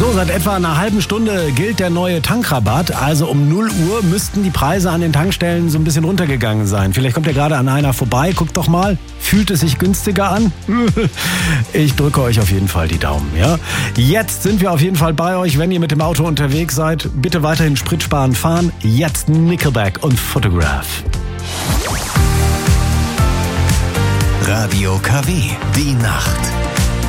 So, seit etwa einer halben Stunde gilt der neue Tankrabatt. Also um 0 Uhr müssten die Preise an den Tankstellen so ein bisschen runtergegangen sein. Vielleicht kommt ja gerade an einer vorbei. Guckt doch mal. Fühlt es sich günstiger an? Ich drücke euch auf jeden Fall die Daumen, ja? Jetzt sind wir auf jeden Fall bei euch, wenn ihr mit dem Auto unterwegs seid. Bitte weiterhin spritsparend fahren. Jetzt Nickelback und Photograph. Radio KW, die Nacht.